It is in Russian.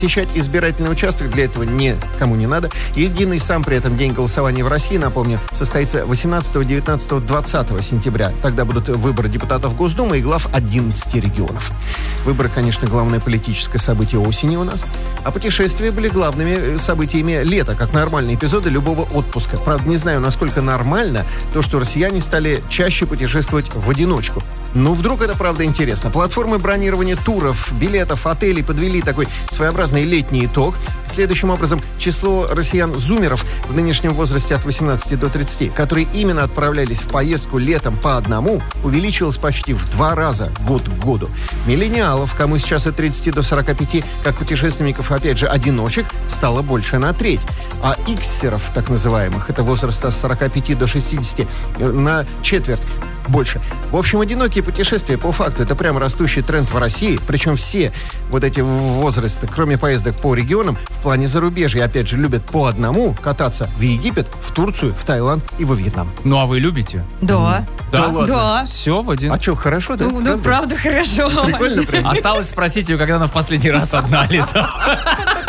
Посещать избирательный участок для этого никому не надо. Единый сам при этом день голосования в России, напомню, состоится 18, 19, 20 сентября. Тогда будут выборы депутатов Госдумы и глав 11 регионов. Выборы, конечно, главное политическое событие осени у нас. А путешествия были главными событиями лета, как нормальные эпизоды любого отпуска. Правда, не знаю, насколько нормально то, что россияне стали чаще путешествовать в одиночку. Но вдруг это правда интересно. Платформы бронирования туров, билетов, отелей подвели такой своеобразный летний итог. Следующим образом, число россиян-зумеров в нынешнем возрасте от 18 до 30, которые именно отправлялись в поездку летом по одному, увеличилось почти в 2 раза год к году. Миллениалов, кому сейчас от 30 до 45, как путешественников, опять же, одиночек, стало больше на треть. А иксеров, так называемых, это возраст от 45 до 60, на четверть больше. В общем, одинокие путешествия, по факту, это прям растущий тренд в России. Причем все вот эти возрасты, кроме поездок по регионам, в плане зарубежья, опять же, любят по одному кататься в Египет, в Турцию, в Таиланд и во Вьетнам. Ну, а вы любите? Да. Да ладно? Да. Все в один... А что, хорошо, да? Ну, правда хорошо. Прикольно прям. Осталось спросить ее, когда она в последний раз одна летала.